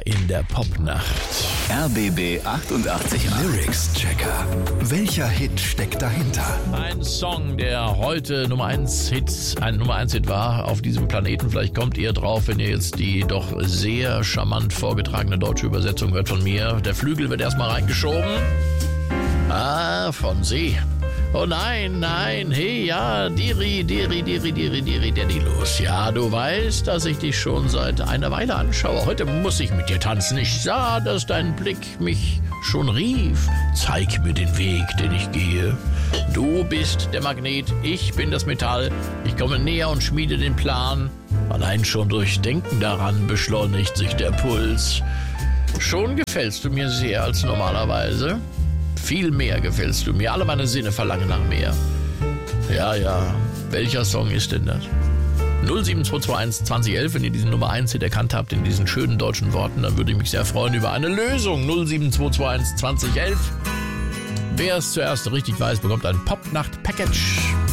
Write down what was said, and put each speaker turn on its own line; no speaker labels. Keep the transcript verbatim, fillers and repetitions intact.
in der Popnacht.
R B B achtundachtzig
Lyrics Checker. Welcher Hit steckt dahinter?
Ein Song, der heute Nummer eins Hit, ein Nummer eins Hit war auf diesem Planeten. Vielleicht kommt ihr drauf, wenn ihr jetzt die doch sehr charmant vorgetragene deutsche Übersetzung hört von mir. Der Flügel wird erstmal reingeschoben. Ah, von See. Oh nein, nein, hey, ja, Diri, Diri, Diri, Diri, Diri, Daddy, los. Ja, du weißt, dass ich dich schon seit einer Weile anschaue. Heute muss ich mit dir tanzen. Ich sah, dass dein Blick mich schon rief. Zeig mir den Weg, den ich gehe. Du bist der Magnet, ich bin das Metall. Ich komme näher und schmiede den Plan. Allein schon durch Denken daran beschleunigt sich der Puls. Schon gefällst du mir sehr als normalerweise. Viel mehr gefällst du mir. Alle meine Sinne verlangen nach mehr. Ja, ja. Welcher Song ist denn das? null sieben zwei zwei eins zwanzig elf, wenn ihr diesen Nummer eins Hit erkannt habt in diesen schönen deutschen Worten, dann würde ich mich sehr freuen über eine Lösung. null sieben zwei zwei eins zwanzig elf. Wer es zuerst richtig weiß, bekommt ein Popnacht-Package.